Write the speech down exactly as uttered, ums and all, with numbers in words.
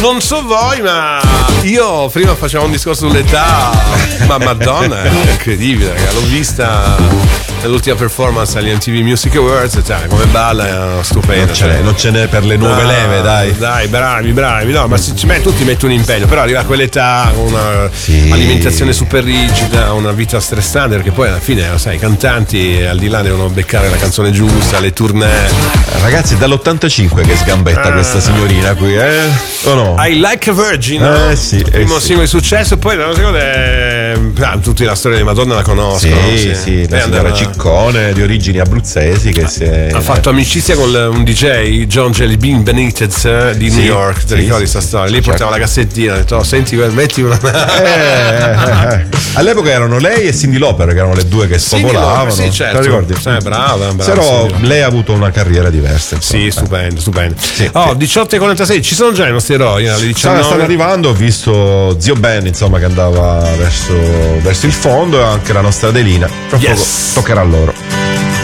non so voi, ma io prima facevo un discorso sull'età, ma Madonna è incredibile, raga. L'ho vista nell'ultima performance agli M T V Music Awards, cioè come balla è stupenda. Non ce n'è, non ce n'è per le nuove no, leve, dai. Dai, bravi, bravi. No, ma se ci metti, tutti mettono un impegno, però arriva a quell'età, una sì. alimentazione super rigida, una vita stressante, perché poi alla fine, lo sai, i cantanti al di là devono beccare la canzone giusta, le tournée. Ragazzi, è dall'ottantacinque che sgambetta ah. questa signorina qui, eh? O no? I Like a Virgin, eh, no? sì, il primo eh, singolo di successo, e poi la seconda è... ah, tutti la storia di Madonna la conoscono. Sì, sì, sì, la signora Ciccone di origini abruzzesi che si è... ha fatto amicizia con un D J, John Jelly Bean Benitez di sì, New York, ti sì, ricordi questa sì, storia? Lì certo. portava la cassettina, ha detto, oh, senti, metti una... eh, eh, eh. All'epoca erano lei e Cyndi Lauper che erano le due che spopolavano. Sì, certo. Ti ricordi? Eh, brava, brava. Però lei ha avuto una carriera diversa. Insomma. Sì, stupendo, stupendo. Sì, oh, sì. diciotto e quarantasei, ci sono già i nostri eroi alle diciannove. Stanno arrivando, ho visto Zio Ben, insomma, che andava verso, verso il fondo, e anche la nostra Adelina. Tra yes. poco toccherà a loro.